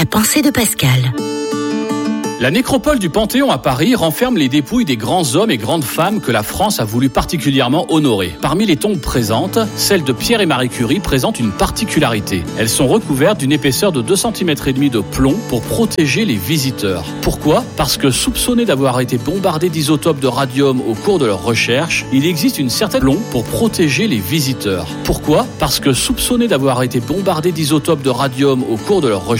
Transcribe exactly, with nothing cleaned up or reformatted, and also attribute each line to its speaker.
Speaker 1: La pensée de Pascal.
Speaker 2: La nécropole du Panthéon à Paris renferme les dépouilles des grands hommes et grandes femmes que la France a voulu particulièrement honorer. Parmi les tombes présentes, celle de Pierre et Marie Curie présente une particularité. Elles sont recouvertes d'une épaisseur de deux centimètres et demi de plomb pour protéger les visiteurs. Pourquoi ? Parce que soupçonnés d'avoir été bombardés d'isotopes de radium au cours de leurs recherches, il existe une certaine plomb pour protéger les visiteurs. Pourquoi ? Parce que soupçonnés d'avoir été bombardés d'isotopes de radium au cours de leurs recherches,